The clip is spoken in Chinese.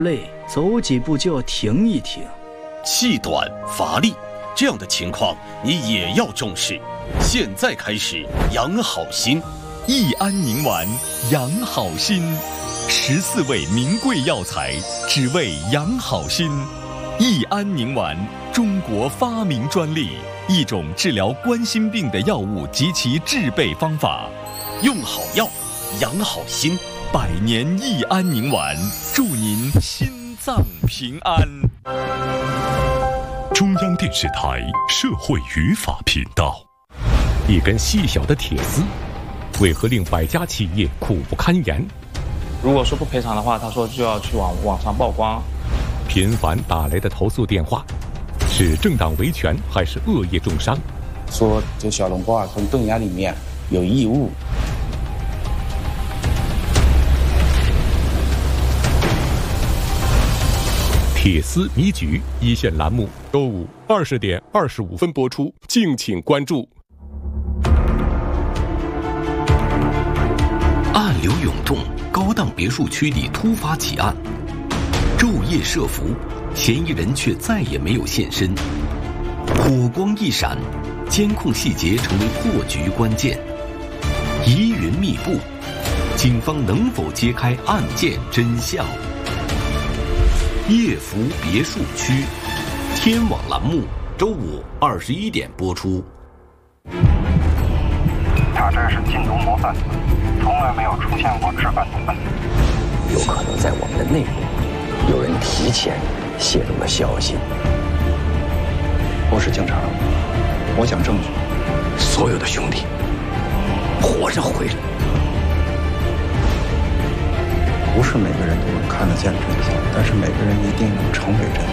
累，走几步就要停一停。 气短乏力，这样的情况你也要重视。现在开始养好心， 益安宁丸养好心，14味名贵药材，只为养好心。益安宁丸，中国发明专利，一种治疗冠心病的药物及其制备方法。 用好药，养好心 ，100年益安宁丸，祝您心脏平安。 中央电视台社会语法频道。一根细小的铁丝，为何令百家企业苦不堪言？ 如果说不赔偿的话，他说就要去网上曝光。 频繁打来的投诉电话，是政党维权还是恶业重伤？ 说这小笼包从冻芽里面有异物。 铁丝迷局一线栏目，周五20点25分播出，敬请关注。 暗流涌动，高档别墅区里突发起案，昼夜设伏，嫌疑人却再也没有现身。火光一闪，监控细节成为破局关键。疑云密布，警方能否揭开案件真相？夜伏别墅区，天网栏目周五21点播出。 他这是禁毒模范，从来没有出现过治安的问题。 有可能在我们的内部有人提前泄露了消息。 我是警察，我讲证据。 所有的兄弟活着回来。 不是每个人都能看得见真相，但是每个人一定能成为真相。